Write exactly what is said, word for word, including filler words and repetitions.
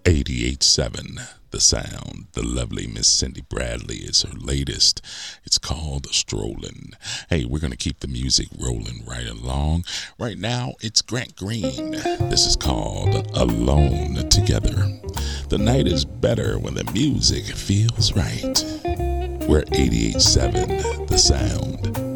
eighty-eight seven The Sound. The lovely Miss Cindy Bradley is her latest. It's called Strolling. Hey, we're going to keep the music rolling right along. Right now, it's Grant Green. This is called Alone Together. The night is better when the music feels right. We're eighty-eight seven The Sound.